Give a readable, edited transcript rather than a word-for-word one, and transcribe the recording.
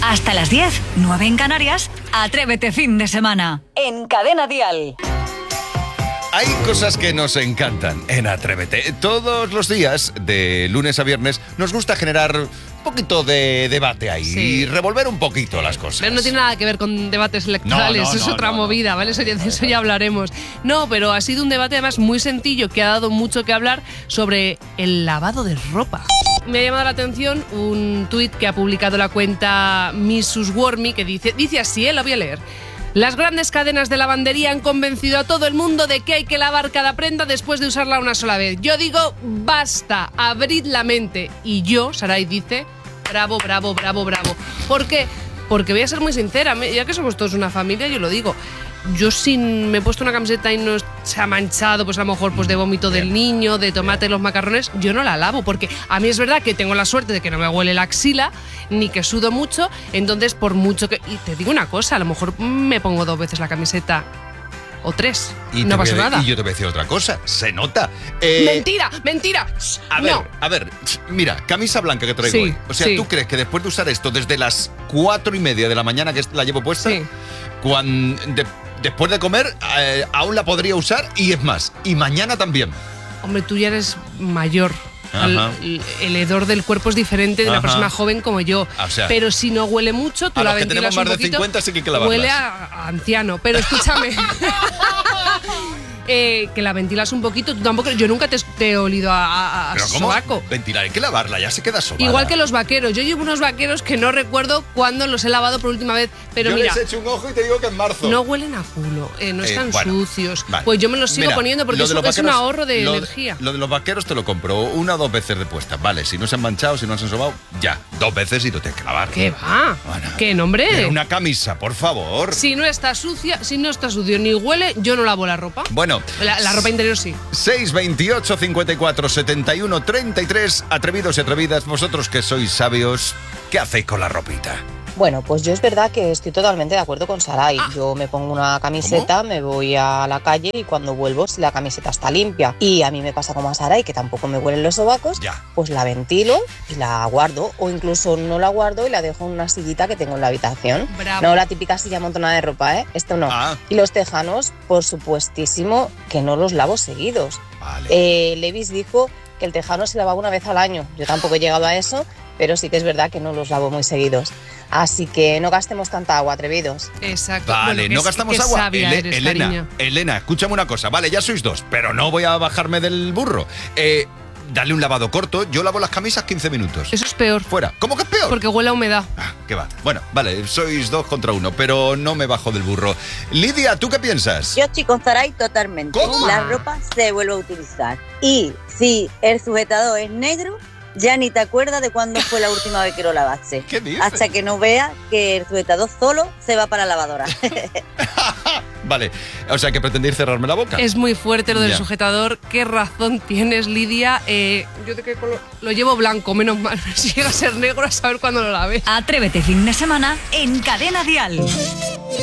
Hasta las 10, 9 en Canarias, Atrévete fin de semana. En Cadena Dial. Hay cosas que nos encantan en Atrévete. Todos los días, de lunes a viernes, nos gusta generar un poquito de debate ahí y revolver un poquito las cosas. Pero no tiene nada que ver con debates electorales, es otra movida, ¿vale? De eso ya hablaremos. No, pero ha sido un debate además muy sencillo que ha dado mucho que hablar sobre el lavado de ropa. Me ha llamado la atención un tuit que ha publicado la cuenta Mrs. Wormy que dice así, la voy a leer. Las grandes cadenas de lavandería han convencido a todo el mundo de que hay que lavar cada prenda después de usarla una sola vez. Yo digo, basta, abrid la mente. Y yo, Saray dice, bravo, bravo, bravo, bravo. ¿Por qué? Porque voy a ser muy sincera, ya que somos todos una familia, yo lo digo. Yo si me he puesto una camiseta y no se ha manchado, pues a lo mejor pues de vómito del niño, de tomate, los macarrones, yo no la lavo, porque a mí es verdad que tengo la suerte de que no me huele la axila, ni que sudo mucho, entonces por mucho que... Y te digo una cosa, a lo mejor me pongo 2 veces la camiseta o 3, y no pasa nada. Y yo te voy a decir otra cosa, se nota. ¡Mentira! ¡Mentira! A ver, mira, camisa blanca que traigo hoy. O sea, ¿tú crees que después de usar esto desde las 4:30 de la mañana que la llevo puesta, después de comer, aún la podría usar? Y es más, y mañana también. Hombre, tú ya eres mayor. El hedor del cuerpo es diferente de una persona joven como yo. O sea, pero si no huele mucho, tú la ventilas un poquito. A los que tenemos más de 50 sí que hay que lavarlas. Huele a anciano, pero escúchame. Que la ventilas un poquito, tú tampoco. Yo nunca te he olido a sobaco. Ventilar, hay que lavarla, ya se queda sobada. Igual que los vaqueros. Yo llevo unos vaqueros que no recuerdo cuándo los he lavado por última vez. Pero yo mira, les echo un ojo y te digo que en marzo. No huelen a culo, no están sucios. Vale. Pues yo me los sigo poniendo porque eso es un ahorro de energía. Lo de los vaqueros te lo compro 1 o 2 veces de puesta. Vale, si no se han manchado, si no se han sobado, ya, 2 veces y lo tienes que lavar. ¿Qué va? Bueno, ¿qué nombre? Pero una camisa, por favor. Si no está sucia, si no está sucio ni huele, yo no lavo la ropa. Bueno, la ropa interior sí. 628 54 71 33. Atrevidos y atrevidas, vosotros que sois sabios, ¿qué hacéis con la ropita? Bueno, pues yo es verdad que estoy totalmente de acuerdo con Saray. Yo me pongo una camiseta, me voy a la calle y cuando vuelvo, si la camiseta está limpia y a mí me pasa como a Saray, que tampoco me huelen los sobacos, pues la ventilo y la guardo, o incluso no la guardo y la dejo en una sillita que tengo en la habitación. Bravo. No la típica silla amontonada de ropa, ¿eh? Esto no. Y los tejanos, por supuestísimo que no los lavo seguidos. Vale. Levis dijo que el tejano se lavaba una vez al año. Yo tampoco he llegado a eso, pero sí que es verdad que no los lavo muy seguidos. Así que no gastemos tanta agua, atrevidos. Exacto. Vale, bueno, no gastamos agua. Elena, escúchame una cosa. Vale, ya sois 2, pero no voy a bajarme del burro. Dale un lavado corto. Yo lavo las camisas 15 minutos. Eso es peor. Fuera. ¿Cómo que es peor? Porque huele a humedad. ¿Qué va? Bueno, vale, sois 2 contra 1, pero no me bajo del burro. Lidia, ¿tú qué piensas? Yo estoy con Saray totalmente. ¿Cómo? La ropa se vuelve a utilizar. Y si el sujetador es negro, ya ni te acuerdas de cuándo fue la última vez que lo lavaste. ¿Qué dices? Hasta que no veas que el sujetador solo se va para la lavadora. Vale, o sea que pretendéis cerrarme la boca. Es muy fuerte lo del sujetador. ¿Qué razón tienes, Lidia? Yo de qué color lo llevo blanco, menos mal. Si llega a ser negro, a saber cuándo lo lave. Atrévete fin de semana en Cadena Dial.